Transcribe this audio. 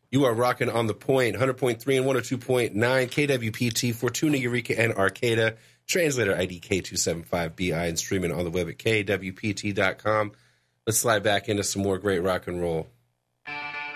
You are rocking on the point, 100.3 and 102.9 KWPT, Fortuna, Eureka, and Arcata. Translator ID K275BI and streaming on the web at KWPT.com. Let's slide back into some more great rock and roll.